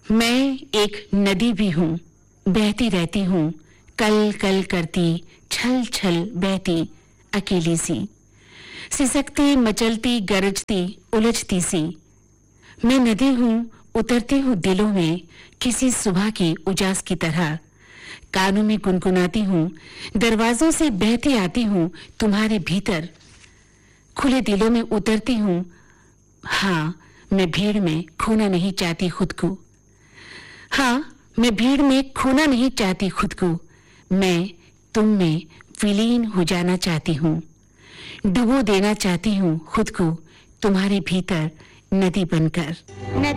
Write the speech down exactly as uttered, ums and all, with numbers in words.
मैं एक नदी भी हूँ, बहती रहती हूँ, कल कल करती, छल छल बहती, अकेली सी, सिसकती, मचलती, गरजती, उलझती सी। मैं नदी हूँ, उतरती हूँ दिलों में, किसी सुबह की उजास की तरह। कानों में गुनगुनाती हूँ, दरवाजों से बहती आती हूँ, तुम्हारे भीतर। खुले दिलों में उतरती हूँ। हाँ, मैं भीड़ में खोना नहीं चाहती खुद को। हाँ, मैं भीड़ में खोना नहीं चाहती खुद को। मैं तुम में विलीन हो जाना चाहती हूँ, डुबो देना चाहती हूँ खुद को तुम्हारे भीतर, नदी बनकर।